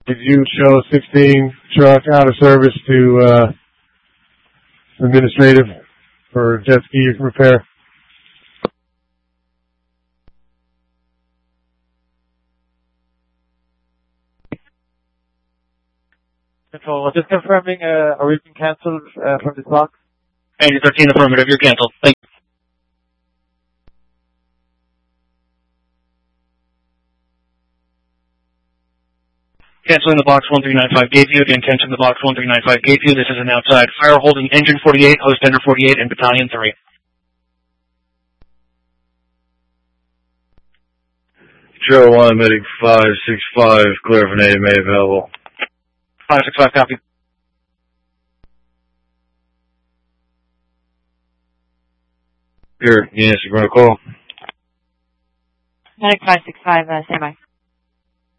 Did you show 16 truck out of service to administrative for jet ski repair? Control, just confirming, are we being cancelled from this block? Engine 13 affirmative, you're canceled. Thank you. Canceling the box 1395 Gateview. Again, canceling the box 1395 Gateview. This is an outside fire holding engine 48, host tender 48, and battalion 3. Show 1, medic 565, clear for native may available. 565, copy. Here, yes, you're going to call. Medic 565, standby.